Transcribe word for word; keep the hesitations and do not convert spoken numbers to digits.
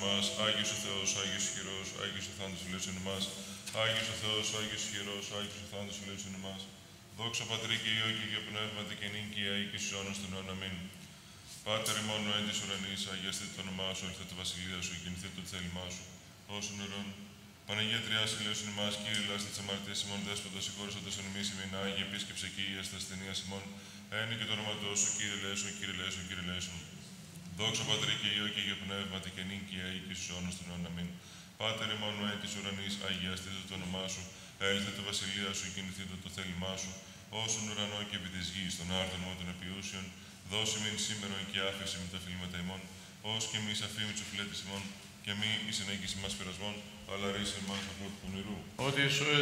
εμάς. Άγιος ο Θεός, Άγιος ισχυρός, Άγιος ο θάνατος ελέησον εμάς. Άγιος ο Θεός, Άγιος ισχυρός, Άγιος ο θάνατος ελέησον εμάς. Δόξα Πατρί και Υιό και Αγίο Πνεύματι και νυν και αεί και στους αιώνας των αιώνων. Αμήν. Πάτερ ημών ο εν της ουρανής, αγιαστείτε το όνομά σου, έρθετε το βασιλεία σου, γεννηθείτε το θέλημά σου. Όσων ουρών. Παναγία Τριάς, ελέησον εμάς, Κύριε ελάστε τις αμαρτίες ημών, Δέσποτα συγχώρεσαντες εν εμείς ημίν, Άγιε επίσκεψε και υγεία στα ασθενείας ημών. Ένι και το όνομα σου, Κύριε ελέησον, Κύριε ελέησον, Κύριε ελέησον. Δόξα Πατρί και Υιό και Αγίο Πνεύματι και νυν και αεί και στους αιώνας των αιώνων. Αμήν. Πάτερ ημών ο εν της ουρανής, αγιαστείτε το όνομά σου, έλθε το βασιλεία σου, γεννηθείτε το θέλημά σου. Όσον ουρανό και επί της γης, των άρτων ημών των επιούσιων, δώσε μεν σήμερον και άφεση με τα φιλήματα ημών, ως και εμείς αφήμοι τους οφειλέτες ημών, και μη εις ενέγγιση μας πειρασμών, αλλά ρίσε εμάς από του πονηρού. Ότι σου